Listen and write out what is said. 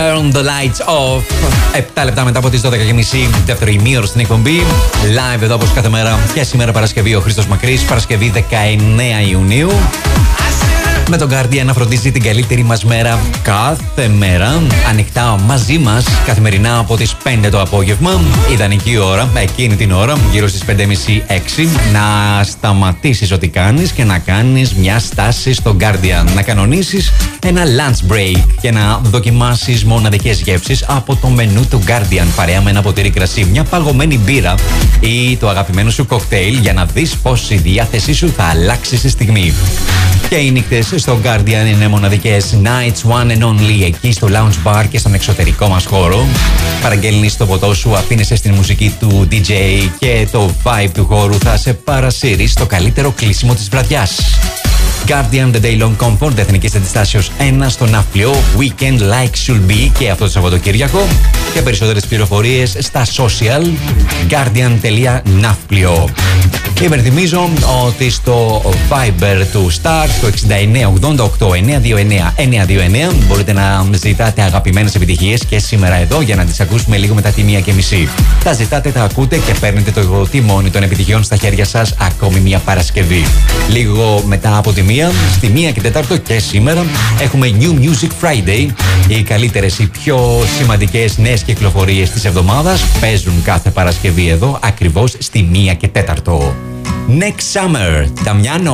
Turn the lights off. 7 λεπτά μετά από τις 12.30, δεύτερο ημίωρο στην εκπομπή. Live εδώ όπως κάθε μέρα και σήμερα Παρασκευή, ο Χρήστος Μακρύς, Παρασκευή 19 Ιουνίου. Με τον Guardian να φροντίζει την καλύτερη μας μέρα κάθε μέρα. Ανοιχτά μαζί μας καθημερινά από τις 5 το απόγευμα. Ιδανική ώρα, εκείνη την ώρα, γύρω στις 5.30-6, να σταματήσεις ό,τι κάνεις και να κάνεις μια στάση στο Guardian. Να κανονίσεις ένα lunch break και να δοκιμάσεις μοναδικές γεύσεις από το μενού του Guardian. Παρέα με ένα ποτήρι κρασί, μια παγωμένη μπύρα ή το αγαπημένο σου κοκτέιλ για να δεις πως η διάθεσή σου θα αλλάξει στη στιγμή. Και οι νύχτες στο Guardian είναι μοναδικές. Nights one and only εκεί στο lounge bar και στον εξωτερικό μας χώρο. Παραγγέλνεις το ποτό σου, αφήνεσαι στην μουσική του DJ και το vibe του χώρου θα σε παρασύρει στο καλύτερο κλείσιμο της βραδιάς. Guardian The Day Long Comfort, Εθνικής Αντιστάσεως 1 στο Ναύπλιο. Weekend like should be και αυτό το Σαββατοκύριακο. Και περισσότερες πληροφορίες στα social guardian.navplio. Υπενθυμίζω ότι στο Viber του Star, στο 6988-929-929, μπορείτε να ζητάτε αγαπημένες επιτυχίες και σήμερα εδώ για να τις ακούσουμε λίγο μετά τη 1:30. Τα ζητάτε, τα ακούτε και παίρνετε το τιμόνι των επιτυχιών στα χέρια σας ακόμη μια Παρασκευή. Λίγο μετά από τη 1, στη 1:04 και σήμερα έχουμε New Music Friday. Οι καλύτερες, οι πιο σημαντικές νέες κυκλοφορίες της εβδομάδας παίζουν κάθε Παρασκευή εδώ ακριβώς στη 1:04. Next Summer, Damiano.